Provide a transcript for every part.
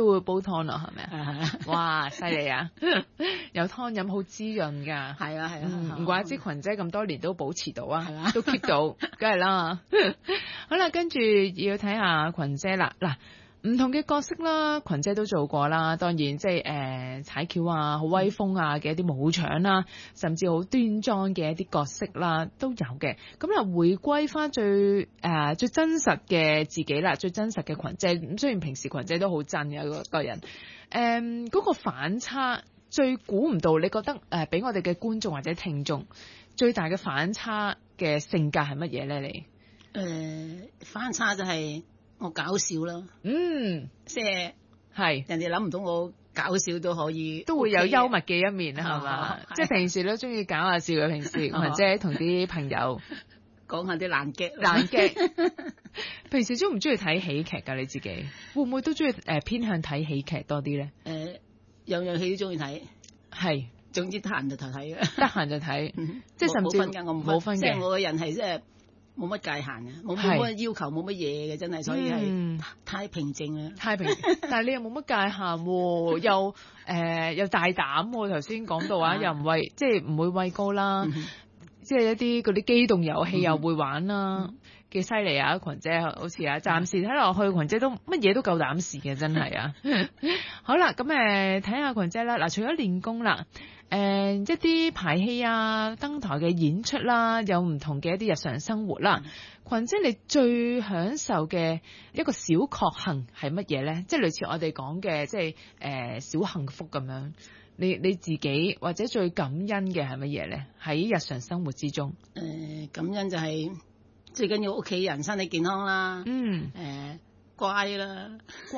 都會煲湯啦，係咪啊？哇，犀利啊！有湯飲好滋潤㗎。 係啊， 唔怪之群姐咁多年都保持到啊， 係啊都 keep 到，梗係啦。好啦，跟住要睇下群姐啦。嗱，唔同嘅角色啦，群姐都做過啦。當然即係踩轎啊，好威風啊嘅一啲武場啦，甚至好端莊嘅一啲角色啦，都有嘅。咁啊，回歸翻最真實嘅自己啦，最真實嘅群姐。咁雖然平時群姐都好真嘅個人，嗰個反差最估唔到，你覺得俾我哋嘅觀眾或者聽眾最大嘅反差嘅性格係乜嘢咧？你反差就係我搞笑啦，即係人哋諗唔到我搞笑都可以， 都會有幽默嘅一面啦，係嘛？即係平時都中意搞下笑嘅，平時群姐同啲朋友講下啲爛劇。 平時中唔中意睇喜劇㗎？你自己會唔會都中意偏向睇喜劇多啲咧？ 樣樣戲都中意睇， 係總之得閒就睇嘅， 得閒就睇，即係甚至我冇分嘅，即係我個人係即係冇乜界限嘅，冇乜要求，冇乜嘢嘅，真係，所以係太平靜啦， 太平靜。但係你又冇乜界限喎，又大膽喎，頭先講到又唔畏，即係唔會畏高啦，即係一啲嗰啲機動遊戲又會玩啦。幾犀利啊！群姐好似暫時睇落去，群姐都乜嘢都夠膽試嘅，真係啊！好啦，咁睇下群姐啦。嗱，除咗練功啦，一啲排戲啊、登台嘅演出啦，有唔同嘅一啲日常生活啦。群姐你最享受嘅一個小確幸係乜嘢咧？即係類似我哋講嘅，即係小幸福咁樣。你自己或者最感恩嘅係乜嘢咧？喺日常生活之中， 感恩就係最緊要屋企人身體健康啦，乖啦，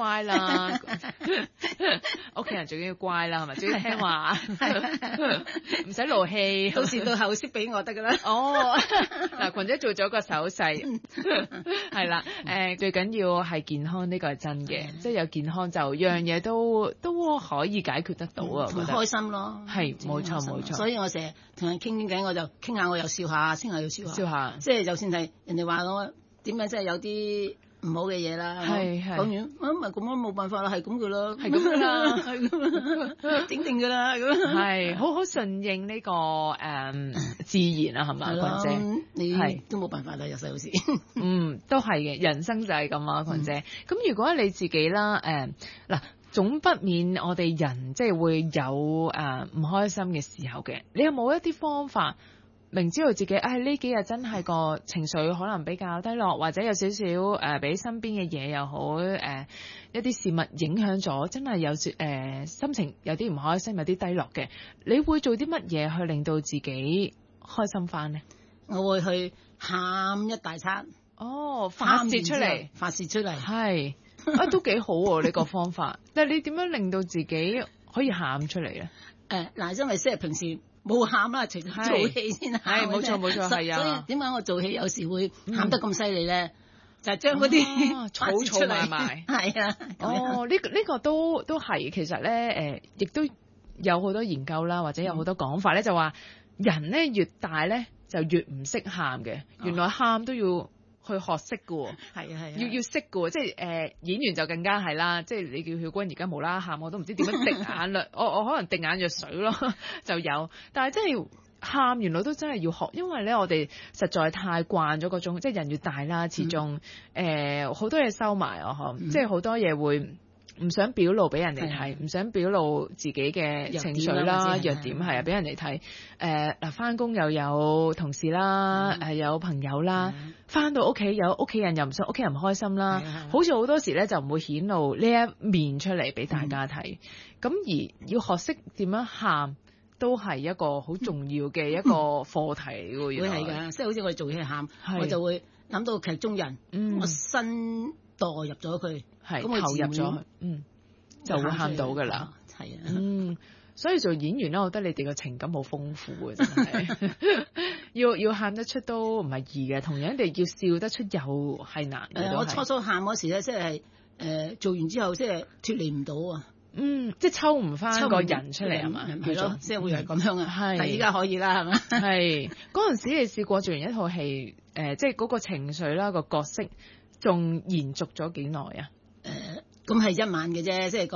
屋企人最緊要乖啦，係咪？最緊要聽話，唔使勞氣，到時到後識俾我得噶啦。 嗱，群姐做咗個手勢，係啦，最緊要係健康，呢個係真嘅，即係有健康就樣嘢都可以解決得到啊，覺得開心咯， 係冇錯。所以我成日同人傾偈，我就傾下，我又笑下，傾下又笑下，即係就算係人哋話我點樣，即係有啲唔好嘅嘢啦，講完咪咁樣冇辦法啦，係咁噶啦，係咁噶啦，係咁整定噶啦，咁係好順應呢個自然啊，係咪群姐？ 你都冇辦法啦，有細好事。 都係嘅，人生就係咁啊，群姐。咁如果你自己啦，嗱，總不免我哋人即係會有唔開心嘅時候嘅，你有冇一啲方法？明知道自己呢幾日真係個情緒可能比較低落，或者有少少俾身邊嘅嘢又好一啲事物影響咗，真係有心情有啲唔開心，有啲低落嘅，你會做啲乜嘢去令到自己開心翻呢？ 我會去喊一大餐， 發泄出嚟，係都幾好喎呢個方法。但係你點樣令到自己可以喊出嚟咧？ 因為即係平時冇喊啦，除咗做戲先喊。 係冇錯，係啊。 所以點解我做戲有時會喊得咁犀利咧？就係將嗰啲草草埋。 係啊。 呢個都係其實咧亦都有好多研究啦，或者有好多講法咧，就話人咧越大咧就越唔識喊嘅。原來喊都要去學識㗎喎， 係啊， 要識㗎喎，即係演員就更加係啦，即係你叫曉君而家無啦啦喊，我都唔知點樣滴眼淚，我可能滴眼藥水咯就有，但係真係喊原來都真係要學，因為咧我哋實在太慣咗嗰種，即係人越大啦，始終好多嘢收埋即係好多嘢會唔想表露俾人哋睇，唔想表露自己嘅情緒啦、弱點係俾人哋睇。嗱，返工又有同事啦，有朋友啦，返到屋企有屋企人又唔想屋企人唔開心啦，好似好多時咧就唔會顯露呢一面出嚟俾大家睇。咁而要學識點樣喊，都係一個好重要嘅一個課題嚟㗎。 會係㗎，即係好似我哋做戲喊，我就會諗到劇中人，我身代入咗佢， 咁投入咗佢，就會喊到噶啦。 係啊， 所以做演員咧，我覺得你哋嘅情感好豐富嘅，真係要喊得出都唔係易嘅，同樣地要笑得出又係難嘅。 我初喊嗰時咧，即係做完之後，即係脫離唔到啊。 即係抽唔翻個人出嚟係嘛？ 係咯，即係會係咁樣啊。 係， 但係依家可以啦，係嘛？ 係嗰陣時你試過做完一套戲，即係嗰個情緒啦，個角色仲延續咗幾耐啊？ 咁係一晚嘅啫，即係